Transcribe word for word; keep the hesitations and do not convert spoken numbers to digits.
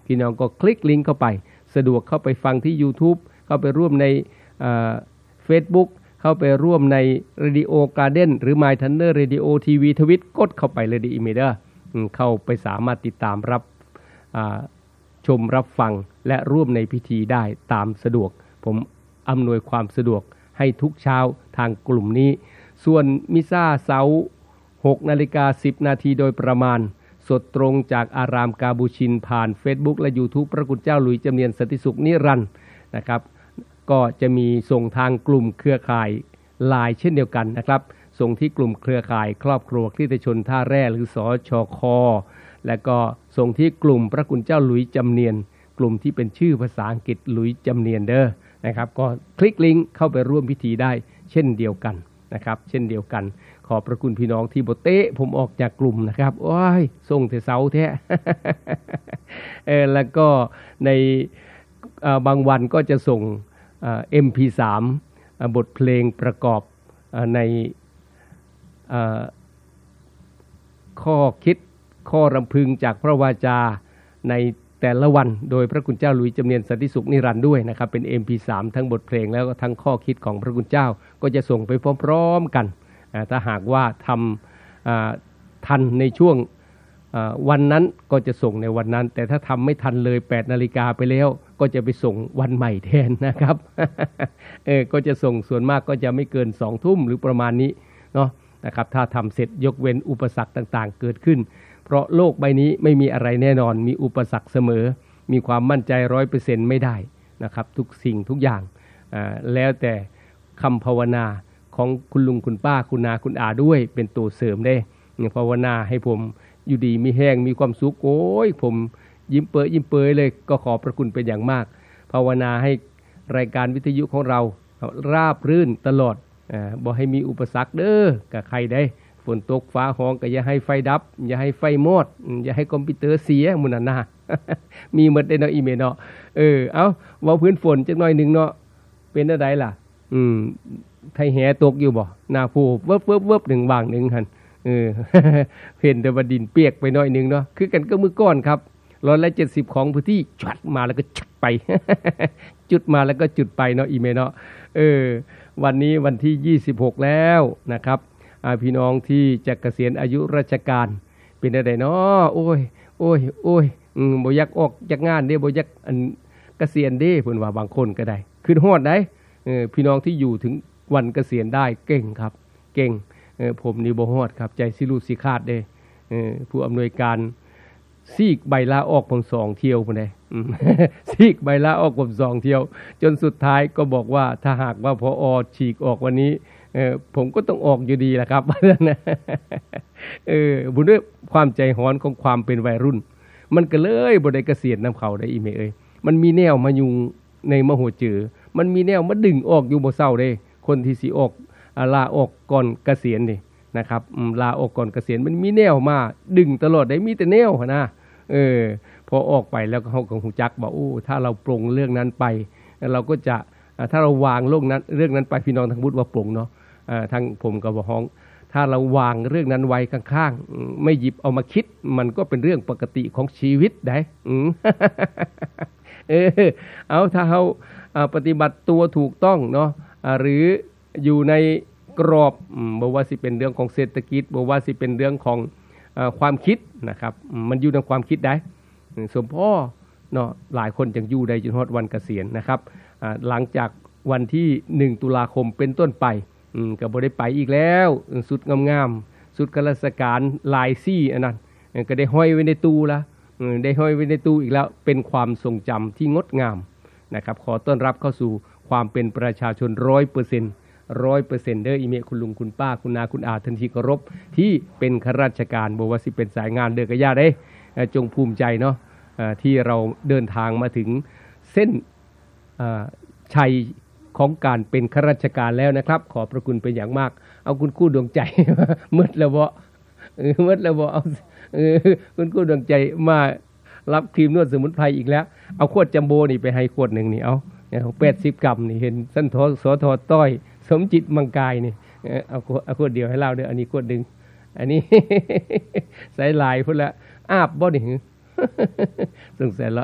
พี่น้องก็คลิกลิงก์เข้าไปสะดวกเข้าไปฟังที่ YouTube เข้าไปร่วมในเอ่อ Facebook เข้าไปร่วมใน Radio Garden หรือ My Thunder Radio ที วี Twitch กดเข้าไปเลยดีอีเมเดอร์เข้าไปสามารถติดตามรับชมรับฟังและร่วมในพิธีได้ตามสะดวกผมอำนวยความสะดวกให้ทุกเช้าทางกลุ่มนี้ส่วนมิซ่าเสาร์หกนาฬิกาสิบนาทีโดยประมาณสดตรงจากอารามกาบูชินผ่าน Facebook และ YouTube พระคุณเจ้าหลุยส์จำเนียนสันติสุขนิรันดร์นะครับก็จะมีส่งทางกลุ่มเครือข่ายไลน์เช่นเดียวกันนะครับส่งที่กลุ่มเครือข่ายครอบครัวคริสตชนท่าแร่หรือสชค.และก็ส่งที่กลุ่มพระคุณเจ้าหลุยส์จำเนียนกลุ่มที่เป็นชื่อภาษาอังกฤษหลุยส์จำเนียนเด้อนะครับก็คลิกลิงก์เข้าไปร่วมพิธีได้เช่นเดียวกันนะครับเช่นเดียวกันขอบพระคุณพี่น้องที่บ่เตะผมออกจากกลุ่มนะครับโอ้ยส่งแต่เสาแท้ เออแล้วก็ในบางวันก็จะส่ง เอ็ม พี สาม บทเพลงประกอบในข้อคิดข้อรำพึงจากพระวาจาในแต่ละวันโดยพระคุณเจ้าหลุยส์จำเนียนสันติสุขนิรันดร์ด้วยนะครับเป็น เอ็ม พี สาม ทั้งบทเพลงแล้วก็ทั้งข้อคิดของพระคุณเจ้าก็จะส่งไปพร้อมๆกันถ้าหากว่าทำทันในช่วงวันนั้นก็จะส่งในวันนั้นแต่ถ้าทำไม่ทันเลยแปดนาฬิกาไปแล้วก็จะไปส่งวันใหม่แทนนะครับ เออก็จะส่งส่วนมากก็จะไม่เกินสองทุ่มหรือประมาณนี้เนาะนะครับถ้าทำเสร็จยกเว้นอุปสรรคต่างๆเกิดขึ้นเพราะโลกใบนี้ไม่มีอะไรแน่นอนมีอุปสรรคเสมอมีความมั่นใจ ร้อยเปอร์เซ็นต์ ไม่ได้นะครับทุกสิ่งทุกอย่างแล้วแต่คำภาวนาของคุณลุงคุณป้าคุณนาคุณอาด้วยเป็นตัวเสริมได้ภาวนาให้ผมอยู่ดีมีแห้งมีความสุขโอ้ยผมยิ้มเปื้อยิ้มเปื้อยเลยก็ขอพระคุณเป็นอย่างมากภาวนาให้รายการวิทยุของเราราบรื่นตลอดอ่าบ่ให้มีอุปสรรคเด้อกับใครได้ฝนตกฟ้าห้องก็อย่าให้ไฟดับอย่าให้ไฟมอดอย่าให้คอมพิวเตอร์เสียมื้อนั้นนะมีหมดได้เนาะอีเมลเนาะเออเอ้าเว้าพื้นฝนจักหน่อยนึงเนาะเป็นจังได๋ล่ะอืมไทแหตกอยู่บ่หน้าผู้เวิบๆๆหนึ่งบางนึงหั่นเออเห็นแต่ว่าดินเปียกไปหน่อยนึงเนาะคือกันก็มื้อก่อนครับร้อยละเจ็ดสิบของพื้นที่ชัดมาแล้วก็ชัดไป จุดมาแล้วก็จุดไปเนาะอีเมลเนาะเออวันนี้วันที่ยี่สิบหกแล้วนะครับพี่น้องที่จะเกษียณอายุราชการเป็นจังได๋เนาะโอ้ยโอ้ยโอ้ยอืมบ่อยากออกจากงานเด้บ่อยากอันเกษียณเด้เพิ่นว่าบางคนก็ได้คือฮอดได้เออพี่น้องที่อยู่ถึงวันเกษียณได้เก่งครับเก่งเออผมนี่บ่ฮอดครับใจสิรูดสิขาดเด้เออผู้อำนวยการซีกใบลาออกผมสองเที่ยวพุ่นเด้ซีกใบลาออกผมสองเที่ยวจนสุดท้ายก็บอกว่าถ้าหากว่าผอ.ฉีกออกวันนี้เออผมก็ต้องออกอยู่ดีแหละครับเออบุญด้วยความใจร้อนของความเป็นวัยรุ่นมันก็เลยบ่ได้เกษียณนำเขาได้อีเมเอ้ยมันมีแนวมายุงในมโหเจอมันมีแนวมาดึงออกอยู่บ่เศร้าเด้คนที่สิออกลาออกก่อนเกษียณนี่นะครับลาออกก่อนเกษียณมันมีแนวมาดึงตลอดได้มีแต่แนวนะเออพอออกไปแล้วก็เฮาก็ฮู้จักว่าโอ้ถ้าเราปลงเรื่องนั้นไปเราก็จะถ้าเราวางโลกนั้นเรื่องนั้นไปพี่น้องทั้งบุญว่าปลงเนาะอ่าทั้งผมก็บ่ฮ้องถ้าเราวางเรื่องนั้นไว้ข้างๆไม่หยิบเอามาคิดมันก็เป็นเรื่องปกติของชีวิตได้อือ เออเอาถ้าเฮาปฏิบัติตัวถูกต้องเนาะหรืออยู่ในกรอบบ่ว่าสิเป็นเรื่องของเศรษฐกิจบ่ว่าสิเป็นเรื่องของเอ่อความคิดนะครับมันอยู่ในความคิดได้สมพ่อเนาะหลายคนจังอยู่ได้จนฮอดวันเกษียณนะครับอ่าหลังจากวันที่หนึ่งตุลาคมเป็นต้นไปอืมก็บ่ได้ไปอีกแล้วสุดงามๆสุดข้าราชการลายซี่อันนั้นก็ได้ห้อยไว้ในตู้ละอืมได้ห้อยไว้ในตู้อีกแล้วเป็นความทรงจำที่งดงามนะครับขอต้อนรับเข้าสู่ความเป็นประชาชน ร้อยเปอร์เซ็นต์ ร้อยเปอร์เซ็นต์ เด้ออีเมคุณลุงคุณป้าคุณนาคุณอาท่านที่เคารพที่เป็นข้าราชการบ่ว่าสิเป็นสายงานเด้อก็อย่าเด้จงภูมิใจเนาะที่เราเดินทางมาถึงเส้นชัยของการเป็นข้าราชการแล้วนะครับขอพระคุณเป็นอย่างมากเอาคุณคู่ดวงใจมืดแล้วบ่เออมืดแล้วบ่เอาเออคุณคู่ดวงใจมารับครีมนวดสมุนไพรอีกแล้วเอาขวดจัมโบ้นี่ไปให้ขวดนึงนี่เอาแปดสิบกรัมนี่เห็นสันทอสทต้อยสมจิตมังกายนี่เอาเอาขวดเดียวให้เราเด้ออันนี้ขวดนึงอันนี้ใส่ลายพุ่นละอาบบ่นี่สงสัย